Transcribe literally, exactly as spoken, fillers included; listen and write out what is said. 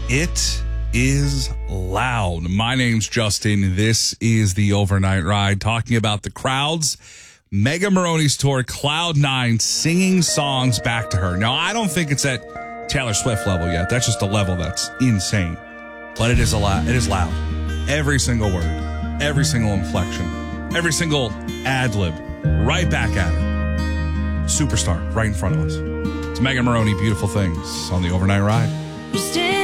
It is loud. My name's Justin. This is the Overnight Ride, talking about the crowds. Mega Maroney's tour, Cloud Nine, singing songs back to her. Now, I don't think it's at Taylor Swift level yet. That's just a level that's insane. But it is a lot. It is loud. Every single word, every single inflection, every single ad-lib, right back at her. Superstar, right in front of us. It's Mega Maroney, Beautiful Things on the Overnight Ride.